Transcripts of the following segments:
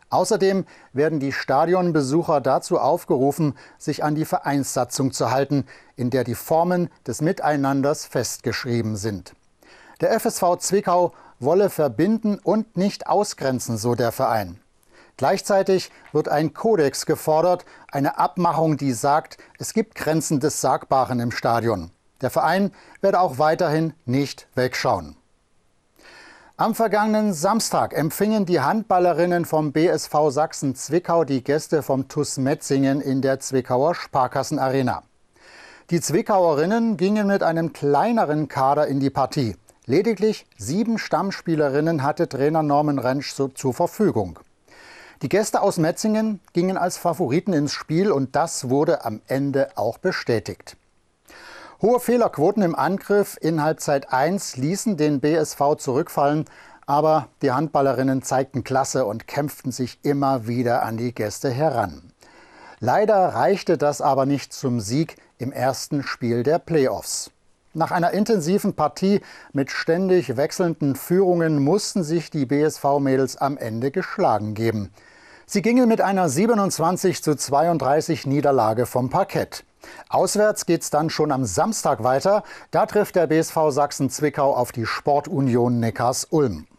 Außerdem werden die Stadionbesucher dazu aufgerufen, sich an die Vereinssatzung zu halten, in der die Formen des Miteinanders festgeschrieben sind. Der FSV Zwickau wolle verbinden und nicht ausgrenzen, so der Verein. Gleichzeitig wird ein Kodex gefordert, eine Abmachung, die sagt, es gibt Grenzen des Sagbaren im Stadion. Der Verein werde auch weiterhin nicht wegschauen. Am vergangenen Samstag empfingen die Handballerinnen vom BSV Sachsen Zwickau die Gäste vom TuS Metzingen in der Zwickauer Sparkassenarena. Die Zwickauerinnen gingen mit einem kleineren Kader in die Partie. Lediglich 7 Stammspielerinnen hatte Trainer Norman Rentsch zur Verfügung. Die Gäste aus Metzingen gingen als Favoriten ins Spiel und das wurde am Ende auch bestätigt. Hohe Fehlerquoten im Angriff in Halbzeit 1 ließen den BSV zurückfallen, aber die Handballerinnen zeigten Klasse und kämpften sich immer wieder an die Gäste heran. Leider reichte das aber nicht zum Sieg im ersten Spiel der Playoffs. Nach einer intensiven Partie mit ständig wechselnden Führungen mussten sich die BSV-Mädels am Ende geschlagen geben. Sie gingen mit einer 27:32 Niederlage vom Parkett. Auswärts geht's dann schon am Samstag weiter. Da trifft der BSV Sachsen Zwickau auf die Sportunion Neckars-Ulm.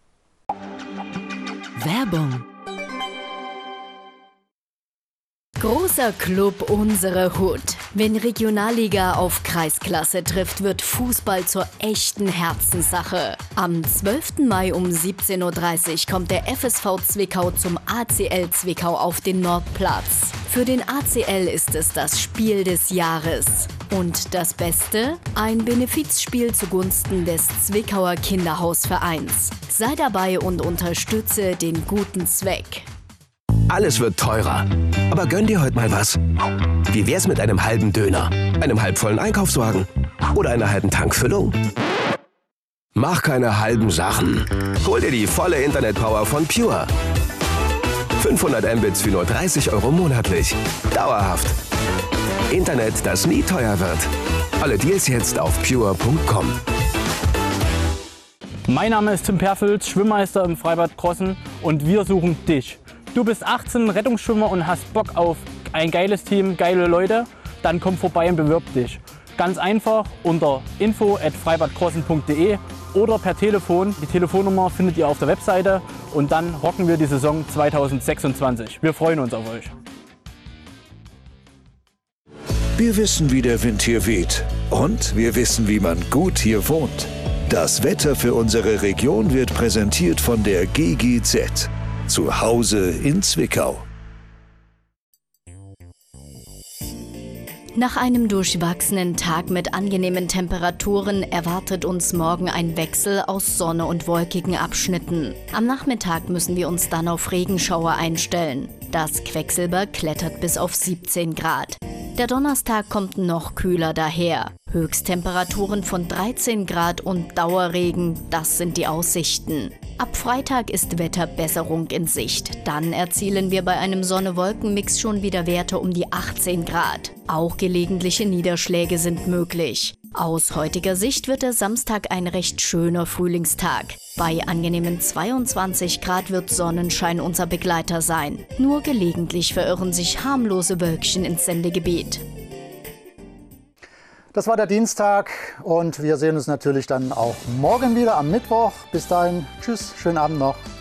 Werbung. Großer Club, unsere Hut. Wenn Regionalliga auf Kreisklasse trifft, wird Fußball zur echten Herzenssache. Am 12. Mai um 17:30 Uhr kommt der FSV Zwickau zum ACL Zwickau auf den Nordplatz. Für den ACL ist es das Spiel des Jahres. Und das Beste? Ein Benefizspiel zugunsten des Zwickauer Kinderhausvereins. Sei dabei und unterstütze den guten Zweck. Alles wird teurer. Aber gönn dir heute mal was. Wie wär's mit einem halben Döner, einem halbvollen Einkaufswagen oder einer halben Tankfüllung? Mach keine halben Sachen. Hol dir die volle Internetpower von Pure. 500 Mbits für nur 30 € monatlich. Dauerhaft. Internet, das nie teuer wird. Alle Deals jetzt auf pure.com. Mein Name ist Tim Perfels, Schwimmmeister im Freibad Krossen und wir suchen dich. Du bist 18, Rettungsschwimmer und hast Bock auf ein geiles Team, geile Leute? Dann komm vorbei und bewirb dich. Ganz einfach unter info@freibadkrossen.de oder per Telefon. Die Telefonnummer findet ihr auf der Webseite und dann rocken wir die Saison 2026. Wir freuen uns auf euch. Wir wissen, wie der Wind hier weht und wir wissen, wie man gut hier wohnt. Das Wetter für unsere Region wird präsentiert von der GGZ. Zu Hause in Zwickau. Nach einem durchwachsenen Tag mit angenehmen Temperaturen erwartet uns morgen ein Wechsel aus Sonne und wolkigen Abschnitten. Am Nachmittag müssen wir uns dann auf Regenschauer einstellen. Das Quecksilber klettert bis auf 17 Grad. Der Donnerstag kommt noch kühler daher. Höchsttemperaturen von 13 Grad und Dauerregen, das sind die Aussichten. Ab Freitag ist Wetterbesserung in Sicht. Dann erzielen wir bei einem Sonne-Wolken-Mix schon wieder Werte um die 18 Grad. Auch gelegentliche Niederschläge sind möglich. Aus heutiger Sicht wird der Samstag ein recht schöner Frühlingstag. Bei angenehmen 22 Grad wird Sonnenschein unser Begleiter sein. Nur gelegentlich verirren sich harmlose Wölkchen ins Sendegebiet. Das war der Dienstag und wir sehen uns natürlich dann auch morgen wieder am Mittwoch. Bis dahin, tschüss, schönen Abend noch.